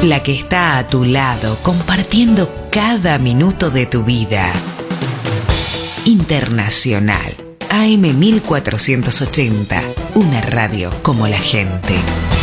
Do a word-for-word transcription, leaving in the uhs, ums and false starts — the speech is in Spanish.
La que está a tu lado, compartiendo cada minuto de tu vida. Internacional, A M mil cuatrocientos ochenta, una radio como la gente.